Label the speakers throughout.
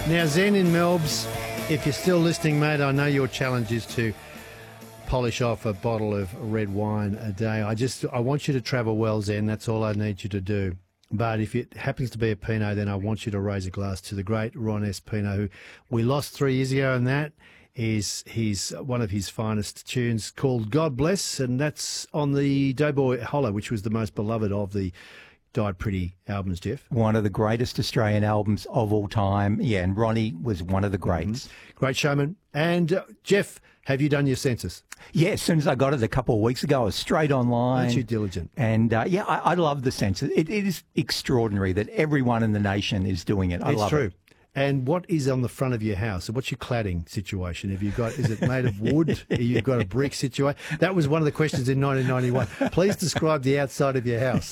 Speaker 1: Now, Zen in Melbs, if you're still listening, mate, I know your challenge is to polish off a bottle of red wine a day. I want you to travel well, Zen. That's all I need you to do. But if it happens to be a Pinot, then I want you to raise a glass to the great Ron S. Pinot, who we lost 3 years ago, and that is one of his finest tunes called God Bless, and that's on the Doughboy Hollow, which was the most beloved of the Died Pretty albums, Jeff.
Speaker 2: One of the greatest Australian albums of all time. Yeah, and Ronnie was one of the greats.
Speaker 1: Mm-hmm. Great showman. And Jeff, have you done your census?
Speaker 2: Yeah, as soon as I got it a couple of weeks ago, I was straight online.
Speaker 1: Aren't you diligent?
Speaker 2: And I love the census. It is extraordinary that everyone in the nation is doing it. I love it.
Speaker 1: And what is on the front of your house? What's your cladding situation? Is it made of wood? Have you got a brick situation? That was one of the questions in 1991. Please describe the outside of your house.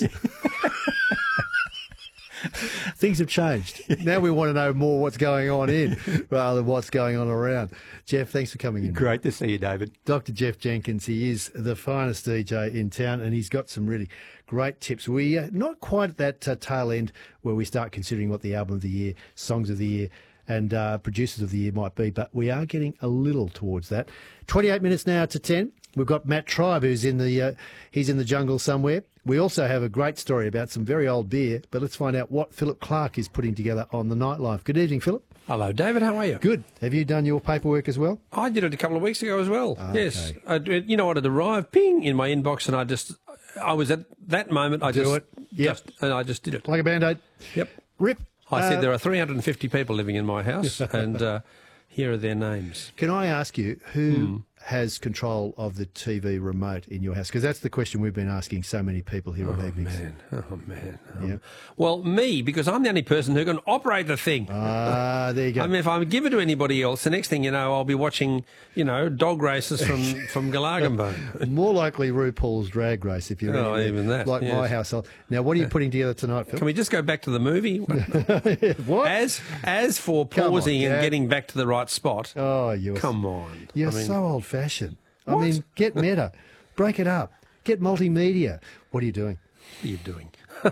Speaker 1: Things have changed. Now we want to know more what's going on in rather than what's going on around. Jeff, thanks for coming in.
Speaker 2: Great to see you, David.
Speaker 1: Dr. Jeff Jenkins, he is the finest DJ in town, and he's got some really great tips. We're not quite at that tail end where we start considering what the album of the year, songs of the year, and producers of the year might be, but we are getting a little towards that. 28 minutes now to 10. We've got Matt Tribe, who's he's in the jungle somewhere. We also have a great story about some very old beer, but let's find out what Philip Clark is putting together on the nightlife. Good evening, Philip.
Speaker 3: Hello, David. How are you?
Speaker 1: Good. Have you done your paperwork as well?
Speaker 3: I did it a couple of weeks ago as well.
Speaker 1: Okay.
Speaker 3: Yes. It arrived, ping, in my inbox, and I was at that moment. I just did it.
Speaker 1: Like a Band-Aid.
Speaker 3: Yep.
Speaker 1: Rip.
Speaker 3: I said there are 350 people living in my house, and here are their names.
Speaker 1: Can I ask you who has control of the TV remote in your house? Because that's the question we've been asking so many people here on Evenings.
Speaker 3: Oh, man.
Speaker 1: Yeah.
Speaker 3: Well, me, because I'm the only person who can operate the thing.
Speaker 1: Ah, there you go.
Speaker 3: I mean, if I give it to anybody else, the next thing you know, I'll be watching, dog races from Galarganbone.
Speaker 1: More likely RuPaul's Drag Race, if you're
Speaker 3: even that,
Speaker 1: like my household. Now, what are you putting together tonight, Phil?
Speaker 3: Can we just go back to the movie?
Speaker 1: What?
Speaker 3: As for pausing and getting back to the right spot, come on.
Speaker 1: You're so old-fashioned. I mean, get meta. Break it up. Get multimedia. What are you doing?
Speaker 3: What are you doing?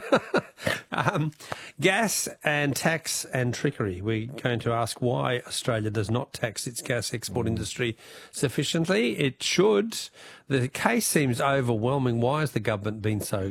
Speaker 3: Gas and tax and trickery. We're going to ask why Australia does not tax its gas export industry sufficiently. It should. The case seems overwhelming. Why has the government been so,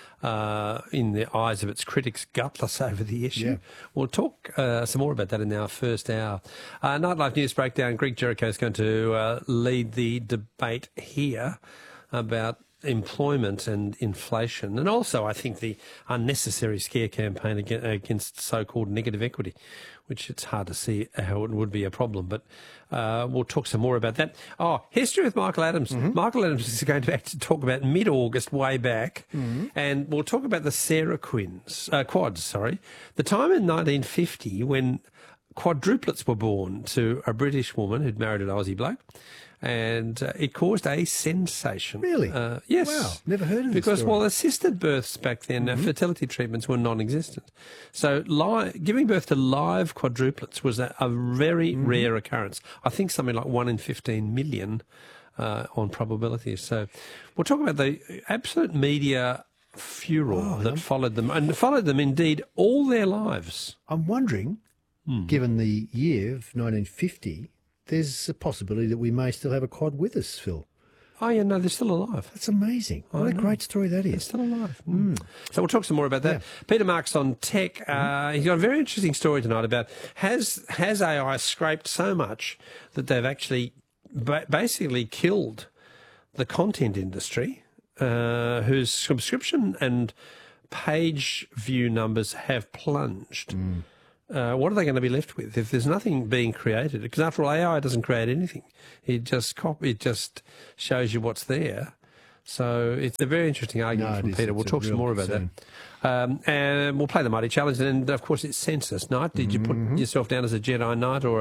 Speaker 3: in the eyes of its critics, gutless over the issue?
Speaker 1: Yeah.
Speaker 3: We'll talk some more about that in our first hour. Nightlife News Breakdown. Greg Jericho is going to lead the debate here about employment and inflation, and also I think the unnecessary scare campaign against so-called negative equity, which it's hard to see how it would be a problem, but we'll talk some more about that. History with Michael Adams. Michael Adams is going to talk about mid-August way back, and we'll talk about the Sarah quads, the time in 1950 when quadruplets were born to a British woman who'd married an Aussie bloke. And it caused a sensation.
Speaker 1: Really?
Speaker 3: Yes.
Speaker 1: Wow. Never heard of this
Speaker 3: Because,
Speaker 1: story.
Speaker 3: assisted births back then, fertility treatments were non-existent. So giving birth to live quadruplets was a very rare occurrence. I think something like 1 in 15 million on probabilities. So we'll talk about the absolute media furor that followed them, and followed them indeed all their lives.
Speaker 1: I'm wondering, given the year of 1950, there's a possibility that we may still have a quad with us, Phil.
Speaker 3: Oh, yeah, no, they're still alive.
Speaker 1: That's amazing. What a great story that is.
Speaker 3: They're still alive. So we'll talk some more about that. Yeah. Peter Marks on tech. He's got a very interesting story tonight about has AI scraped so much that they've actually basically killed the content industry, whose subscription and page view numbers have plunged. What are they going to be left with if there's nothing being created? Because after all, AI doesn't create anything. It just shows you what's there. So it's a very interesting argument from Peter. We'll talk some more about that. And we'll play the Mighty Challenge. And, of course, it's census night. Did you put yourself down as a Jedi Knight or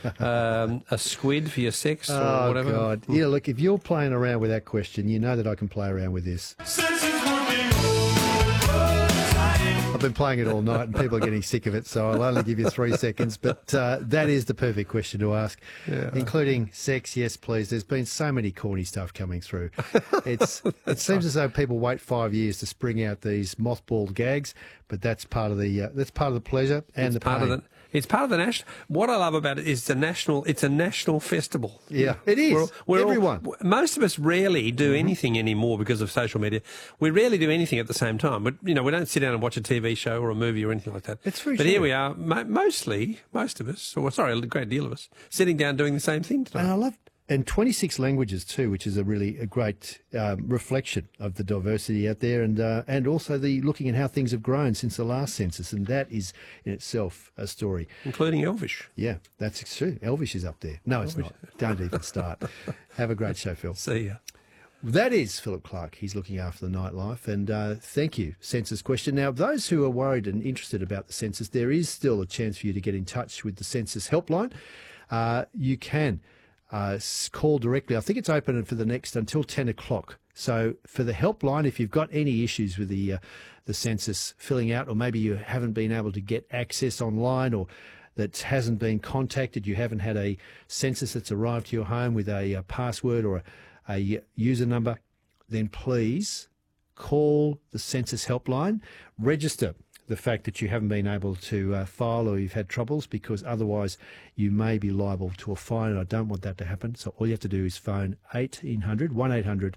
Speaker 3: a squid for your sex or whatever?
Speaker 1: Oh, God. Yeah, look, if you're playing around with that question, you know that I can play around with this. I've been playing it all night and people are getting sick of it, so I'll only give you 3 seconds. But that is the perfect question to ask, including sex. Yes, please. There's been so many corny stuff coming through. It seems as though people wait 5 years to spring out these mothballed gags, but that's part of the pleasure and the pain.
Speaker 3: It's part of the national. What I love about it is it's a national festival.
Speaker 1: Yeah, it is. Everyone.
Speaker 3: Most of us rarely do anything anymore because of social media. We rarely do anything at the same time. But, we don't sit down and watch a TV show or a movie or anything like that.
Speaker 1: It's very
Speaker 3: But
Speaker 1: true.
Speaker 3: here we are, most of us, a great deal of us, sitting down doing the same thing tonight.
Speaker 1: And I love, and 26 languages too, which is a great reflection of the diversity out there, and also the looking at how things have grown since the last census, and that is in itself a story.
Speaker 3: Including Elvish.
Speaker 1: Yeah, that's true. Elvish is up there. No, it's not. Don't even start. Have a great show, Phil.
Speaker 3: See ya.
Speaker 1: That is Philip Clark. He's looking after the nightlife. And thank you, Census Question. Now, those who are worried and interested about the census, there is still a chance for you to get in touch with the Census Helpline. You can call directly. I think it's open for the next until 10 o'clock. So for the helpline, if you've got any issues with the census filling out, or maybe you haven't been able to get access online, or that hasn't been contacted, you haven't had a census that's arrived to your home with a password or a user number, then please call the Census Helpline. Register the fact that you haven't been able to file, or you've had troubles, because otherwise you may be liable to a fine, and I don't want that to happen. So all you have to do is phone 1800 1800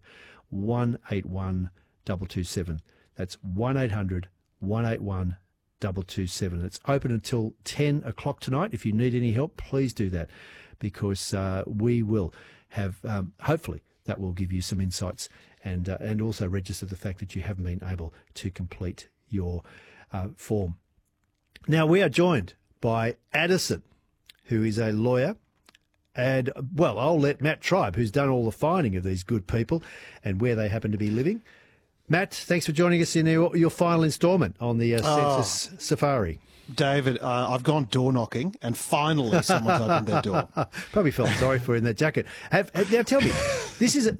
Speaker 1: 181 227. That's 1800 181 227. It's open until 10 o'clock tonight. If you need any help, please do that, because we will have, hopefully, that will give you some insights, and also register the fact that you haven't been able to complete your form. Now, we are joined by Addison, who is a lawyer. And, well, I'll let Matt Tribe, who's done all the finding of these good people and where they happen to be living. Matt, thanks for joining us in your final instalment on the Census Safari.
Speaker 4: David, I've gone door knocking, and finally someone's opened their door.
Speaker 1: Probably felt sorry for her in that jacket. Now tell me, this is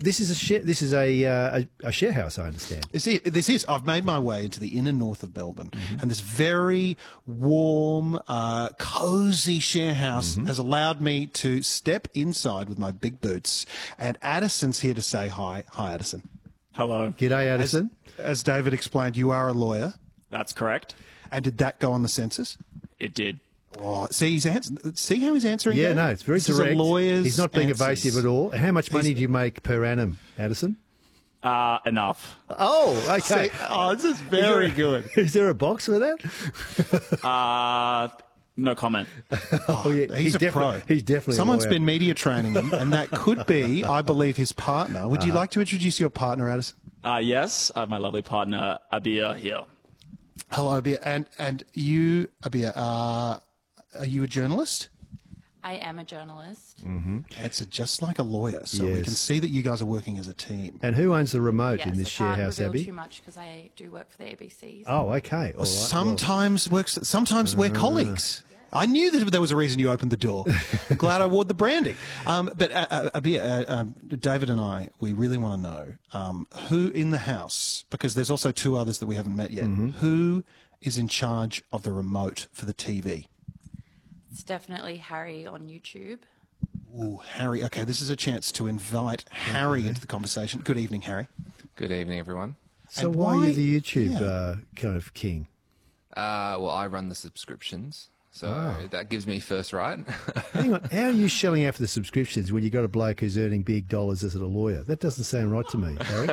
Speaker 1: a share house, I understand.
Speaker 4: This is. I've made my way into the inner north of Melbourne, and this very warm, cosy share house has allowed me to step inside with my big boots. And Addison's here to say hi. Hi, Addison.
Speaker 5: Hello.
Speaker 1: G'day, Addison.
Speaker 4: As David explained, you are a lawyer.
Speaker 5: That's correct.
Speaker 4: And did that go on the census?
Speaker 5: It did.
Speaker 4: Oh, see how he's answering?
Speaker 1: Yeah,
Speaker 4: that?
Speaker 1: no, it's very
Speaker 4: This
Speaker 1: direct.
Speaker 4: Is a lawyer's
Speaker 1: He's not being
Speaker 4: answers.
Speaker 1: evasive at all. How much money do you make per annum, Addison?
Speaker 5: Enough.
Speaker 1: Oh, okay.
Speaker 4: Oh, this is very good.
Speaker 1: Is there a box for that?
Speaker 5: No comment.
Speaker 1: Oh, yeah.
Speaker 4: He's a pro.
Speaker 1: He's definitely
Speaker 4: Someone's
Speaker 1: a lawyer.
Speaker 4: been media training him, and that could be, I believe, his partner. Would you like to introduce your partner, Addison?
Speaker 5: Yes, I have my lovely partner, Abia, here.
Speaker 4: Hello, Abia. And you, Abia, are you a journalist?
Speaker 6: I am a journalist.
Speaker 4: It's just like a lawyer, so we
Speaker 1: Yes.
Speaker 4: can see that you guys are working as a team.
Speaker 1: And who owns the remote
Speaker 6: Yes,
Speaker 1: in this
Speaker 6: I
Speaker 1: share
Speaker 6: can't
Speaker 1: house,
Speaker 6: reveal
Speaker 1: Abby?
Speaker 6: too much because I do work for the ABC.
Speaker 1: Oh, okay. All right.
Speaker 4: Sometimes we're colleagues. I knew that there was a reason you opened the door. Glad I wore the branding. But Abia, David and I, we really want to know who in the house, because there's also two others that we haven't met yet, who is in charge of the remote for the TV?
Speaker 6: It's definitely Harry on YouTube.
Speaker 4: Ooh, Harry. Okay, this is a chance to invite Harry into the conversation. Good evening, Harry.
Speaker 7: Good evening, everyone.
Speaker 1: So
Speaker 4: And
Speaker 1: why are
Speaker 4: why-
Speaker 1: you the YouTube kind of king?
Speaker 7: Well, I run the subscriptions, so that gives me first right.
Speaker 1: Hang on, how are you shelling out for the subscriptions when you got a bloke who's earning big dollars as a lawyer? That doesn't sound right to me, Harry.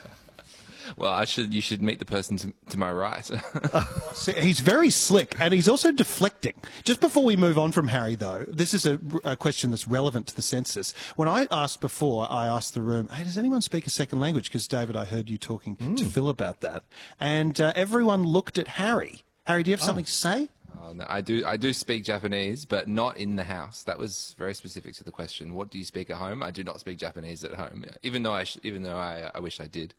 Speaker 7: Well, you should meet the person to my right.
Speaker 4: See, he's very slick, and he's also deflecting. Just before we move on from Harry, though, this is a question that's relevant to the census. When I asked before, I asked the room, hey, does anyone speak a second language? Because, David, I heard you talking to Phil about that. And everyone looked at Harry. Harry, do you have something to say?
Speaker 7: Oh, no, I do speak Japanese, but not in the house. That was very specific to the question. What do you speak at home? I do not speak Japanese at home, even though I wish I did.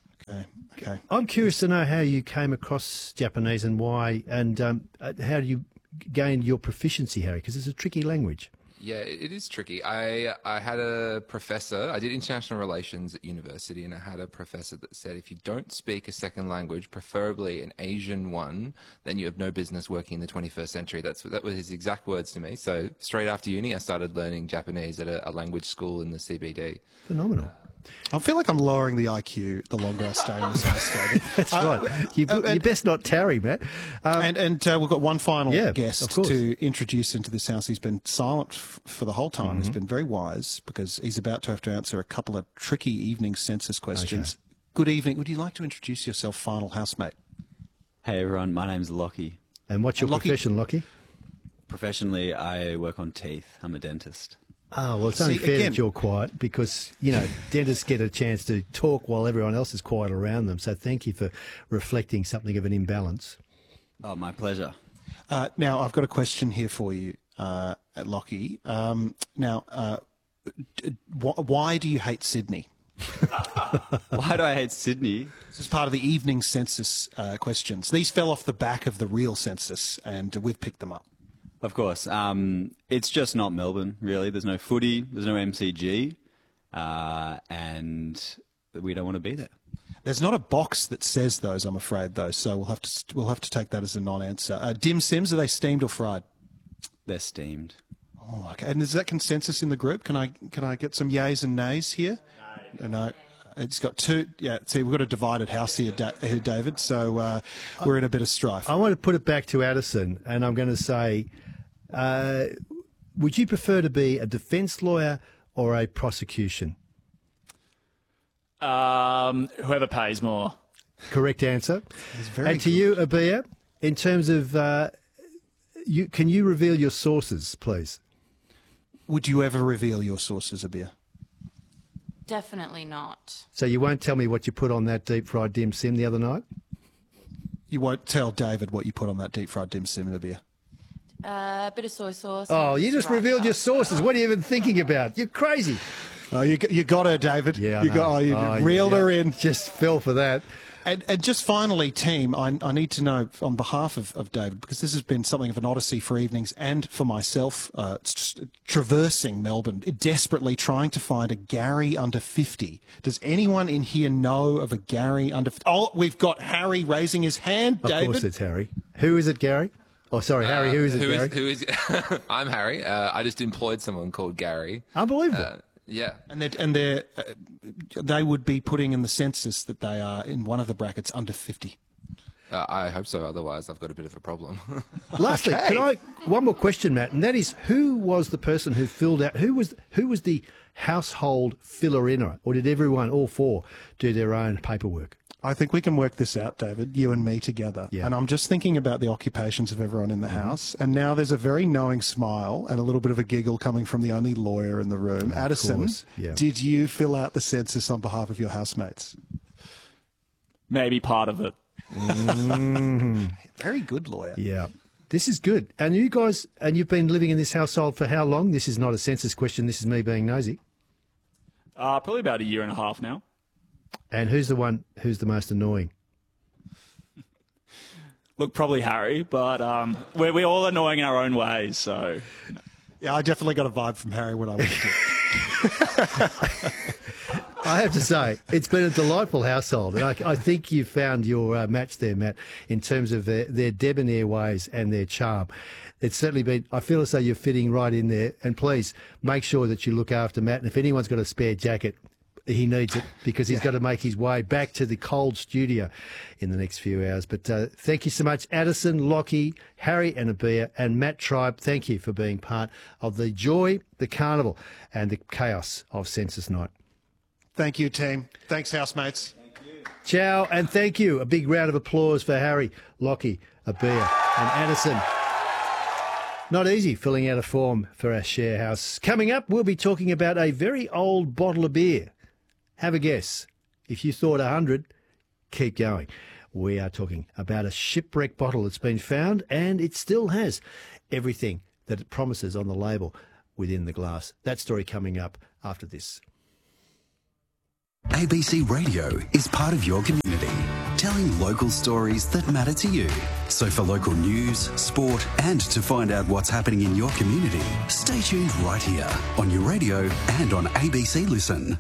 Speaker 4: Okay.
Speaker 1: I'm curious to know how you came across Japanese and why, and how do you gain your proficiency, Harry? Because it's a tricky language.
Speaker 7: Yeah, it is tricky. I had a professor, I did international relations at university, and I had a professor that said if you don't speak a second language, preferably an Asian one, then you have no business working in the 21st century. That was his exact words to me. So straight after uni, I started learning Japanese at a language school in the CBD.
Speaker 1: Phenomenal.
Speaker 4: I feel like I'm lowering the IQ the longer I stay in this house, David.
Speaker 1: That's right. You best not tarry, Matt.
Speaker 4: And we've got one final
Speaker 1: Yeah, of
Speaker 4: guest
Speaker 1: course.
Speaker 4: to introduce into this house. He's been silent for the whole time. He's been very wise because he's about to have to answer a couple of tricky evening census questions. Good evening. Would you like to introduce yourself, final housemate?
Speaker 8: Hey everyone, my name's Lockie.
Speaker 1: And what's your
Speaker 4: Lockie-
Speaker 1: profession, Lockie?
Speaker 8: Professionally, I work on teeth. I'm a dentist.
Speaker 1: Oh, well, it's only
Speaker 4: See,
Speaker 1: fair
Speaker 4: again-
Speaker 1: that you're quiet because, you know, dentists get a chance to talk while everyone else is quiet around them. So thank you for reflecting something of an imbalance.
Speaker 8: Oh, my pleasure.
Speaker 4: Now, I've got a question here for you, Lockie. Why do you hate Sydney?
Speaker 8: Why do I hate Sydney?
Speaker 4: This is part of the evening census questions. These fell off the back of the real census, and we've picked them up.
Speaker 8: Of course. It's just not Melbourne, really. There's no footy, there's no MCG, and we don't want to be there.
Speaker 4: There's not a box that says those, I'm afraid, though. So we'll have to take that as a non-answer. Dim Sims, are they steamed or fried?
Speaker 8: They're steamed.
Speaker 4: Oh, okay. And is that consensus in the group? Can I get some yays and nays here? No. It's got two. Yeah. See, we've got a divided house here, David. So we're in a bit of strife.
Speaker 1: I want to put it back to Addison, and I'm going to say, would you prefer to be a defence lawyer or a prosecution?
Speaker 5: Whoever pays more.
Speaker 1: Correct answer.
Speaker 4: very
Speaker 1: And to you, Abia, in terms of, can you reveal your sources, please?
Speaker 4: Would you ever reveal your sources, Abir?
Speaker 6: Definitely not.
Speaker 1: So you won't tell me what you put on that deep fried dim sim the other night?
Speaker 4: You won't tell David what you put on that deep fried dim sim, Abir.
Speaker 6: A bit of soy sauce.
Speaker 1: Oh,
Speaker 6: and
Speaker 1: you just
Speaker 6: sriracha.
Speaker 1: revealed your sources. What are you even thinking about? You're crazy.
Speaker 4: Oh, you got her, David.
Speaker 1: Yeah, I
Speaker 4: you
Speaker 1: know.
Speaker 4: got. Oh, you
Speaker 1: Oh,
Speaker 4: reeled
Speaker 1: yeah.
Speaker 4: her in.
Speaker 1: Just fell for that.
Speaker 4: And just finally, team, I need to know on behalf of David, because this has been something of an odyssey for evenings and for myself, traversing Melbourne, desperately trying to find a Gary under 50. Does anyone in here know of a Gary under 50? Oh, we've got Harry raising his hand,
Speaker 1: Of
Speaker 4: David.
Speaker 1: course it's Harry. Who is it, Gary? Oh, sorry, Harry. Who is it, Gary?
Speaker 7: Who is? I'm Harry. I just employed someone called Gary.
Speaker 1: Unbelievable.
Speaker 7: Yeah.
Speaker 4: And they would be putting in the census that they are in one of the brackets under 50.
Speaker 7: I hope so. Otherwise, I've got a bit of a problem.
Speaker 1: Lastly, one more question, Matt, and that is, who was the person who filled out? Who was the household filler-inner, or did everyone, all four, do their own paperwork?
Speaker 4: I think we can work this out, David, you and me together.
Speaker 1: Yeah.
Speaker 4: And I'm just thinking about the occupations of everyone in the house. And now there's a very knowing smile and a little bit of a giggle coming from the only lawyer in the room. Addison,
Speaker 1: course, yeah.
Speaker 4: did you fill out the census on behalf of your housemates?
Speaker 5: Maybe part of it.
Speaker 4: Very good lawyer.
Speaker 1: Yeah. This is good. And you guys, and you've been living in this household for how long? This is not a census question. This is me being nosy.
Speaker 5: Probably about a year and a half now.
Speaker 1: And who's the most annoying?
Speaker 5: Look, probably Harry, but we're all annoying in our own ways, so...
Speaker 4: Yeah, I definitely got a vibe from Harry when I went to
Speaker 1: I have to say, it's been a delightful household. And I think you found your match there, Matt, in terms of their debonair ways and their charm. It's certainly been, I feel as though you're fitting right in there. And please make sure that you look after Matt. And if anyone's got a spare jacket, he needs it because he's got to make his way back to the cold studio in the next few hours. But thank you so much, Addison, Lockie, Harry and Abia, and Matt Tribe. Thank you for being part of the joy, the carnival, and the chaos of Census Night.
Speaker 4: Thank you, team. Thanks, housemates.
Speaker 1: Ciao, and thank you. A big round of applause for Harry, Lockie, Abia, and Addison. Not easy filling out a form for our share house. Coming up, we'll be talking about a very old bottle of beer. Have a guess. If you thought 100, keep going. We are talking about a shipwreck bottle that's been found, and it still has everything that it promises on the label within the glass. That story coming up after this.
Speaker 9: ABC Radio is part of your community, telling local stories that matter to you. So for local news, sport, and to find out what's happening in your community, stay tuned right here on your radio and on ABC Listen.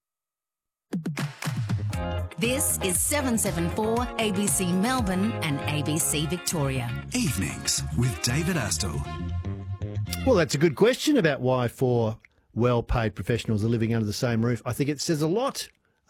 Speaker 10: This is 774 ABC Melbourne and ABC Victoria.
Speaker 9: Evenings with David Astle.
Speaker 1: Well, that's a good question about why 4 well-paid professionals are living under the same roof. I think it says a lot.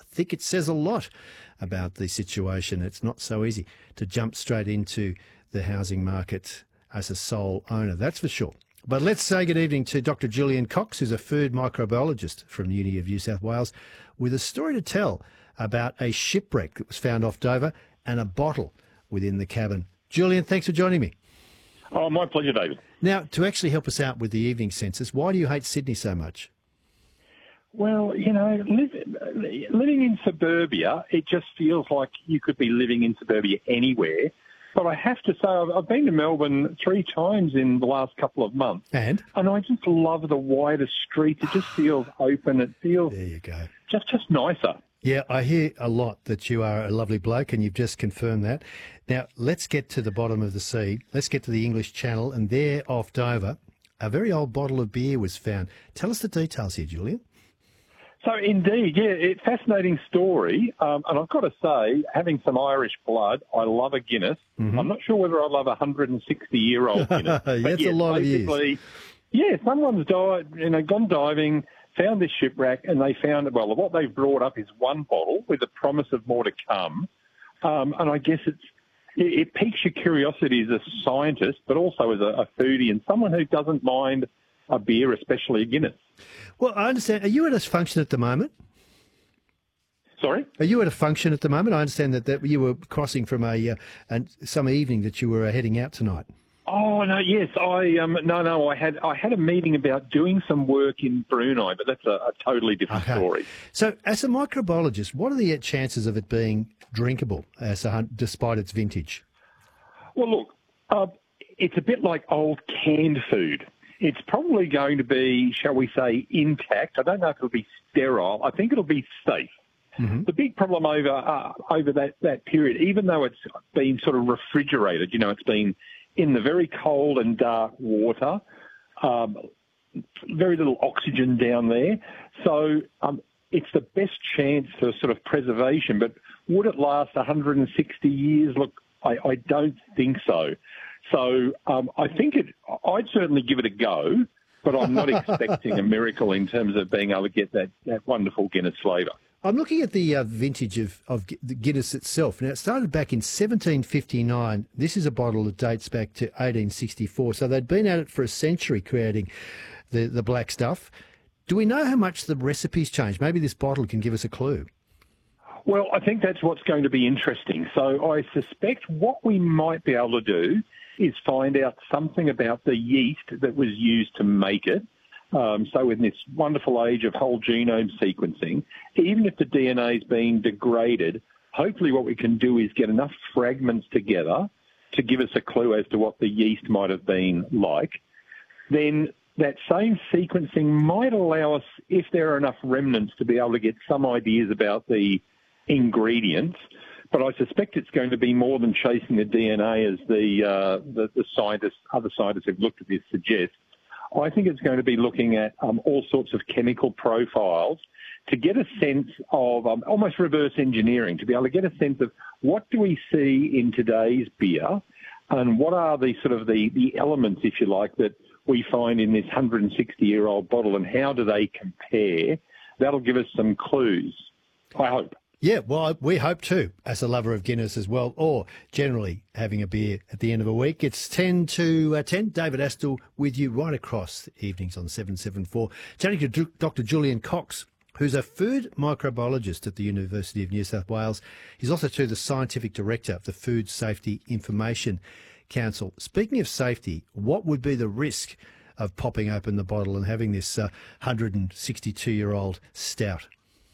Speaker 1: About the situation. It's not so easy to jump straight into the housing market as a sole owner, that's for sure. But let's say good evening to Dr. Julian Cox, who's a food microbiologist from the Uni of New South Wales, with a story to tell about a shipwreck that was found off Dover and a bottle within the cabin. Julian, thanks for joining me.
Speaker 11: Oh, my pleasure, David.
Speaker 1: Now, to actually help us out with the evening census, why do you hate Sydney so much?
Speaker 11: Well, you know, living in suburbia, it just feels like you could be living in suburbia anywhere. But I have to say, I've been to Melbourne 3 times in the last couple of months.
Speaker 1: And
Speaker 11: I just love the wider streets. It just feels open. It feels
Speaker 1: there you go.
Speaker 11: Just nicer.
Speaker 1: Yeah, I hear a lot that you are a lovely bloke, and you've just confirmed that. Now, let's get to the bottom of the sea. Let's get to the English Channel, and there off Dover, a very old bottle of beer was found. Tell us the details here, Julian.
Speaker 11: So indeed, yeah, it's a fascinating story. And I've got to say, having some Irish blood, I love a Guinness. Mm-hmm. I'm not sure whether I love a 160-year-old Guinness.
Speaker 1: That's a lot of years.
Speaker 11: Yeah, someone's died, gone diving, found this shipwreck, and they found, well, what they've brought up is one bottle with a promise of more to come. And I guess it piques your curiosity as a scientist, but also as a foodie and someone who doesn't mind a beer, especially a Guinness.
Speaker 1: Well, I understand. Are you at a function at the moment?
Speaker 11: Sorry?
Speaker 1: Are you at a function at the moment? I understand that you were crossing from some evening that you were heading out tonight.
Speaker 11: Oh, no, yes. I had a meeting about doing some work in Brunei, but that's a totally different story.
Speaker 1: So as a microbiologist, what are the chances of it being drinkable despite its vintage?
Speaker 11: Well, look, it's a bit like old canned food. It's probably going to be, shall we say, intact. I don't know if it'll be sterile. I think it'll be safe. Mm-hmm. The big problem over that period, even though it's been sort of refrigerated, it's been in the very cold and dark water, very little oxygen down there. So it's the best chance for sort of preservation. But would it last 160 years? Look, I don't think so. So I think I'd certainly give it a go, but I'm not expecting a miracle in terms of being able to get that wonderful Guinness flavour.
Speaker 1: I'm looking at the vintage of the Guinness itself. Now, it started back in 1759. This is a bottle that dates back to 1864. So they'd been at it for a century creating the black stuff. Do we know how much the recipe's changed? Maybe this bottle can give us a clue.
Speaker 11: Well, I think that's what's going to be interesting. So I suspect what we might be able to do is find out something about the yeast that was used to make it. So in this wonderful age of whole genome sequencing, even if the DNA is being degraded, hopefully what we can do is get enough fragments together to give us a clue as to what the yeast might have been like. Then that same sequencing might allow us, if there are enough remnants, to be able to get some ideas about the ingredients. But I suspect it's going to be more than chasing the DNA, as the scientists, other scientists who've looked at this suggest. I think it's going to be looking at all sorts of chemical profiles to get a sense of almost reverse engineering, to be able to get a sense of what do we see in today's beer and what are the sort of the elements, if you like, that we find in this 160-year-old bottle and how do they compare. That'll give us some clues, I hope.
Speaker 1: Yeah, well, we hope too, as a lover of Guinness as well, or generally having a beer at the end of a week. It's 10 to 10. David Astle with you right across evenings on 774. Chatting to Dr. Julian Cox, who's a food microbiologist at the University of New South Wales. He's also too the scientific director of the Food Safety Information Council. Speaking of safety, what would be the risk of popping open the bottle and having this 162-year-old stout?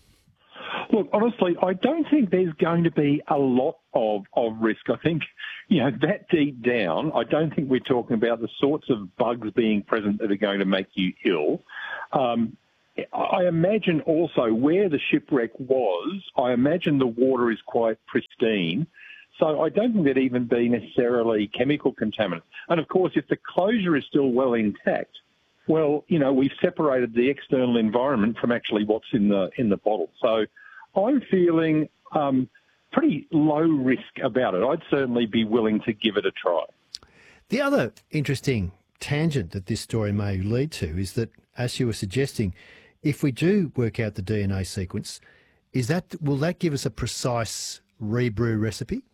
Speaker 11: Look, honestly, I don't think there's going to be a lot of risk. I think, that deep down, I don't think we're talking about the sorts of bugs being present that are going to make you ill. I imagine also where the shipwreck was, I imagine the water is quite pristine. So I don't think there'd even be necessarily chemical contaminants. And, of course, if the closure is still well intact, well, we've separated the external environment from actually what's in the bottle. So I'm feeling pretty low risk about it. I'd certainly be willing to give it a try.
Speaker 1: The other interesting tangent that this story may lead to is that as you were suggesting, if we do work out the DNA sequence, will that give us a precise rebrew recipe?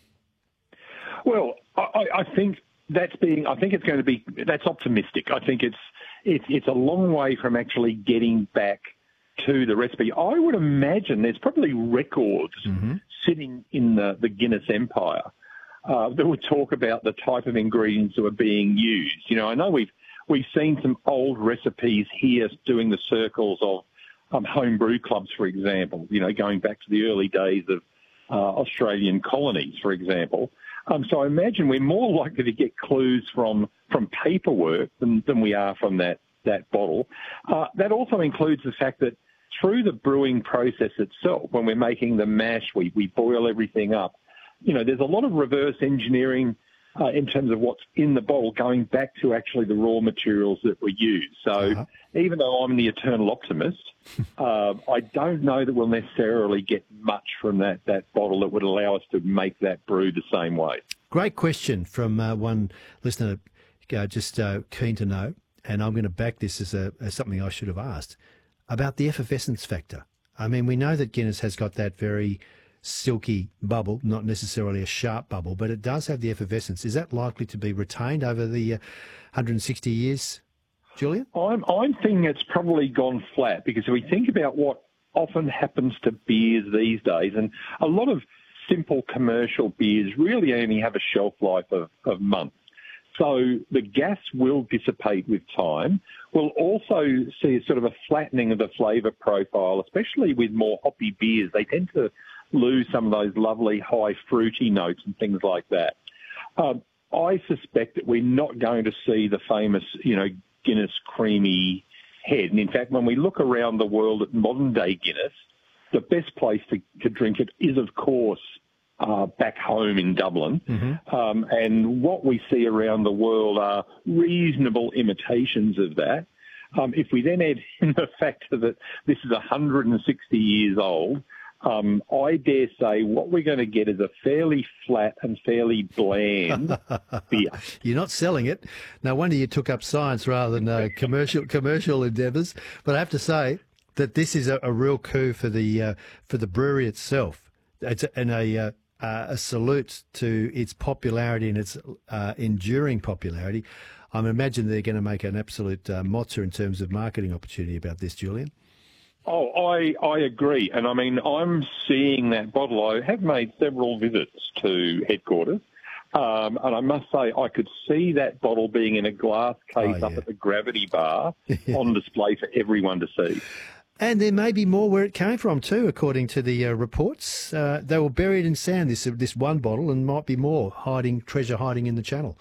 Speaker 11: Well, I think that's optimistic. I think it's a long way from actually getting back to the recipe. I would imagine there's probably records sitting in the Guinness Empire that would talk about the type of ingredients that were being used. You know, I know we've seen some old recipes here doing the circles of home brew clubs, for example, you know, going back to the early days of Australian colonies, for example. So I imagine we're more likely to get clues from paperwork than we are from that bottle. That also includes the fact that through the brewing process itself, when we're making the mash, we boil everything up. You know, there's a lot of reverse engineering in terms of what's in the bottle going back to actually the raw materials that were used. So even though I'm the eternal optimist, I don't know that we'll necessarily get much from that bottle that would allow us to make that brew the same way.
Speaker 1: Great question from one listener, just keen to know, and I'm going to back this as something I should have asked, about the effervescence factor. I mean, we know that Guinness has got that very silky bubble, not necessarily a sharp bubble, but it does have the effervescence. Is that likely to be retained over the 160 years, Julian?
Speaker 11: I'm thinking it's probably gone flat, because if we think about what often happens to beers these days, and a lot of simple commercial beers really only have a shelf life of months. So the gas will dissipate with time. We'll also see sort of a flattening of the flavour profile, especially with more hoppy beers. They tend to lose some of those lovely high fruity notes and things like that. I suspect that we're not going to see the famous, you know, Guinness creamy head. And in fact, when we look around the world at modern day Guinness, the best place to drink it is, of course, back home in Dublin. And what we see around the world are reasonable imitations of that. If we then add in the fact that this is 160 years old, I dare say what we're going to get is a fairly flat and fairly bland beer.
Speaker 1: You're not selling it. No wonder you took up science rather than commercial endeavours. But I have to say that this is a real coup for the brewery itself. It's a salute to its popularity and its enduring popularity. I imagine they're going to make an absolute mozza in terms of marketing opportunity about this, Julian.
Speaker 11: Oh, I agree. And I mean, I'm seeing that bottle. I have made several visits to headquarters. And I must say, I could see that bottle being in a glass case up at the Gravity Bar on display for everyone to see.
Speaker 1: And there may be more where it came from too, according to the reports. They were buried in sand, this one bottle, and might be more treasure hiding in the channel.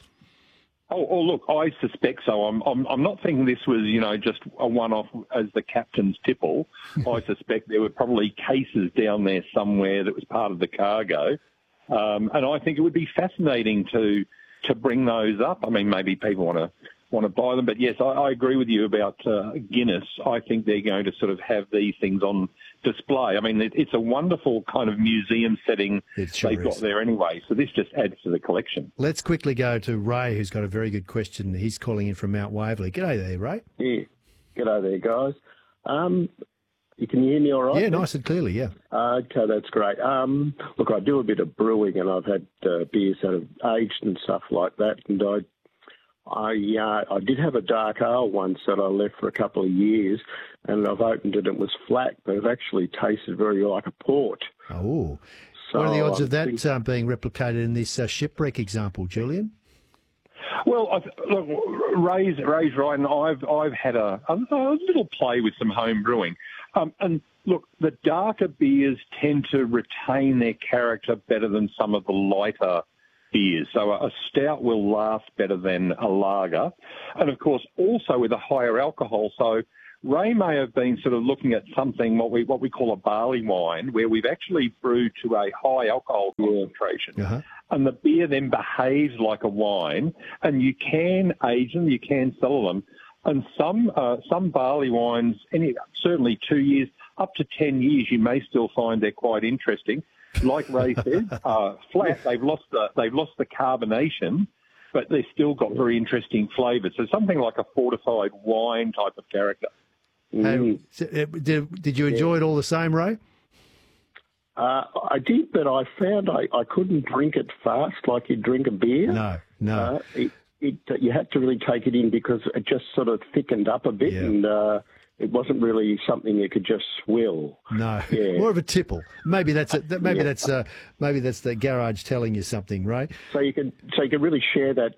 Speaker 11: Oh, look, I suspect so. I'm not thinking this was, you know, just a one-off as the captain's tipple. I suspect there were probably cases down there somewhere that was part of the cargo. And I think it would be fascinating to bring those up. I mean, maybe people want to buy them. But yes, I agree with you about Guinness. I think they're going to sort of have these things on display. I mean, it's a wonderful kind of museum setting they've got there anyway. So this just adds to the collection.
Speaker 1: Let's quickly go to Ray, who's got a very good question. He's calling in from Mount Waverley. G'day there, Ray.
Speaker 12: Yeah, g'day there, guys. Can you hear me all right?
Speaker 1: Yeah, nice and clearly, yeah.
Speaker 12: Okay, that's great. Look, I do a bit of brewing, and I've had beers that have aged and stuff like that, and I did have a dark ale once that I left for a couple of years, and I've opened it. It was flat, but it actually tasted very like a port.
Speaker 1: Oh.
Speaker 12: So
Speaker 1: what are the odds of that being replicated in this shipwreck example, Julian?
Speaker 11: Well, look, Ray's right, and I've had a little play with some home brewing. And look, the darker beers tend to retain their character better than some of the lighter beers. So a stout will last better than a lager. And of course, also with a higher alcohol. So Ray may have been sort of looking at something, what we call a barley wine, where we've actually brewed to a high alcohol concentration. And the beer then behaves like a wine, and you can age them, you can sell them. And some barley wines, certainly 2 years, up to 10 years, you may still find they're quite interesting. Like Ray said, flat, they've lost the carbonation, but they've still got very interesting flavours. So something like a fortified wine type of character.
Speaker 1: Did you enjoy it all the same, Ray?
Speaker 12: I did, but I found I couldn't drink it fast like you drink a beer.
Speaker 1: No.
Speaker 12: You had to really take it in because it just sort of thickened up a bit, and it wasn't really something you could just swill.
Speaker 1: No, more of a tipple. Maybe that's maybe that's the garage telling you something, right?
Speaker 12: So you can really share that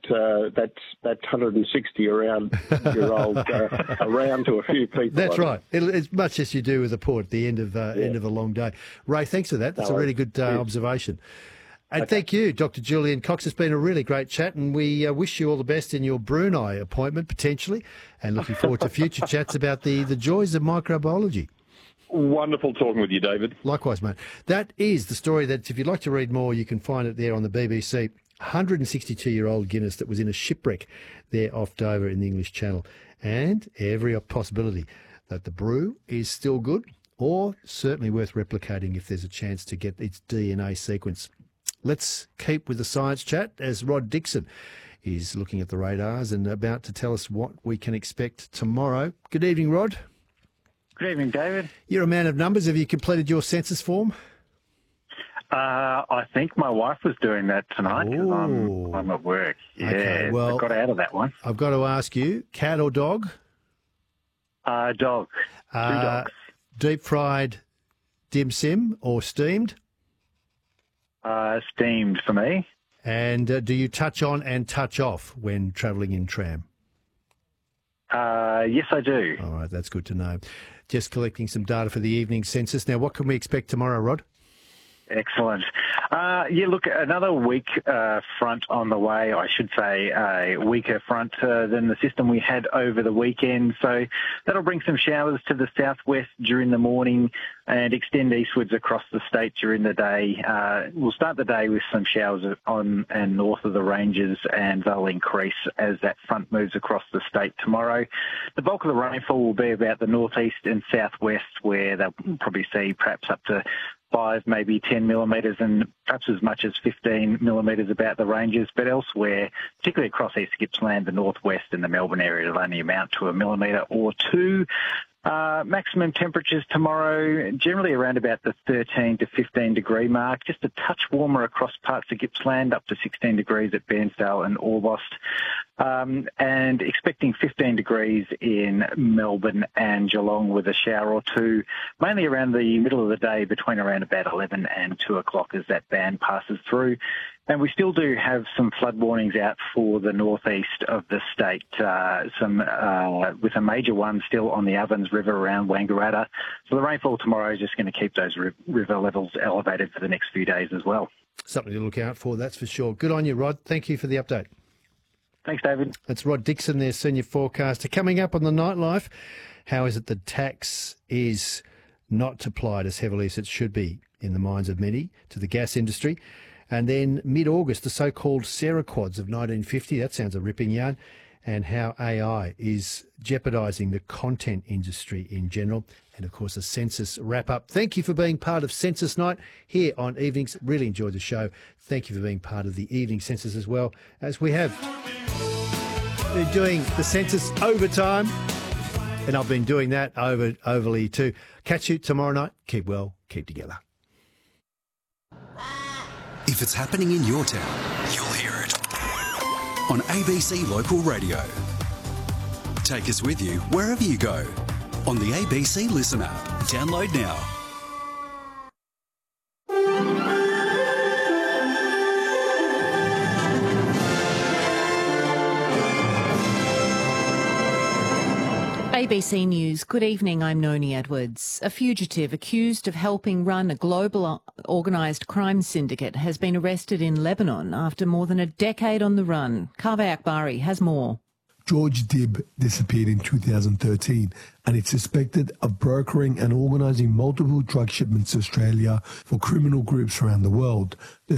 Speaker 12: 160-year-old around to a few people.
Speaker 1: That's right. It's much as you do with a port at the end of a long day. Ray, thanks for that. That's a really good observation. And thank you, Dr. Julian Cox. It's been a really great chat, and we wish you all the best in your Brunei appointment, potentially, and looking forward to future chats about the joys of microbiology.
Speaker 11: Wonderful talking with you, David.
Speaker 1: Likewise, mate. That is the story that, if you'd like to read more, you can find it there on the BBC. 162-year-old Guinness that was in a shipwreck there off Dover in the English Channel. And every possibility that the brew is still good, or certainly worth replicating if there's a chance to get its DNA sequence. Let's keep with the science chat as Rod Dixon is looking at the radars and about to tell us what we can expect tomorrow. Good evening, Rod.
Speaker 13: Good evening, David.
Speaker 1: You're a man of numbers. Have you completed your census form?
Speaker 13: I think my wife was doing that tonight because I'm at work. Yeah,
Speaker 1: okay, well,
Speaker 13: I got out of that one.
Speaker 1: I've got to ask you, cat or dog?
Speaker 13: Dog. 2 dogs.
Speaker 1: Deep fried dim sim or steamed?
Speaker 13: Steamed for me.
Speaker 1: And do you touch on and touch off when travelling in tram?
Speaker 13: Yes, I do.
Speaker 1: All right, that's good to know. Just collecting some data for the evening census. Now, what can we expect tomorrow, Rod?
Speaker 13: Excellent. Look, another weak front on the way, I should say, a weaker front than the system we had over the weekend. So that'll bring some showers to the southwest during the morning and extend eastwards across the state during the day. We'll start the day with some showers on and north of the ranges, and they'll increase as that front moves across the state tomorrow. The bulk of the rainfall will be about the northeast and southwest, where they'll probably see perhaps up to 5, maybe 10 millimetres, and perhaps as much as 15 millimetres about the ranges. But elsewhere, particularly across East Gippsland, the northwest and the Melbourne area, it'll only amount to 1 millimetre or 2. Maximum temperatures tomorrow, generally around about the 13 to 15 degree mark, just a touch warmer across parts of Gippsland, up to 16 degrees at Bairnsdale and Orbost, and expecting 15 degrees in Melbourne and Geelong with a shower or two, mainly around the middle of the day between around about 11 and 2 o'clock as that band passes through. And we still do have some flood warnings out for the northeast of the state, with a major one still on the Ovens River around Wangaratta. So the rainfall tomorrow is just going to keep those river levels elevated for the next few days as well.
Speaker 1: Something to look out for, that's for sure. Good on you, Rod. Thank you for the update.
Speaker 13: Thanks, David.
Speaker 1: That's Rod Dixon, their senior forecaster. Coming up on the Nightlife, how is it that tax is not applied as heavily as it should be in the minds of many to the gas industry? And then mid-August, the so-called Seraquads of 1950, that sounds a ripping yarn, and how AI is jeopardising the content industry in general. And, of course, a census wrap-up. Thank you for being part of Census Night here on Evenings. Really enjoyed the show. Thank you for being part of the evening census as well, as we have been doing the census overtime. And I've been doing that overly too. Catch you tomorrow night. Keep well, keep together.
Speaker 9: If it's happening in your town, you'll hear it on ABC Local Radio. Take us with you wherever you go on the ABC Listen app. Download now.
Speaker 14: ABC News. Good evening, I'm Noni Edwards. A fugitive accused of helping run a global organised crime syndicate has been arrested in Lebanon after more than a decade on the run. Kaveh Akbari has more.
Speaker 15: George Dibb disappeared in 2013 and is suspected of brokering and organising multiple drug shipments to Australia for criminal groups around the world.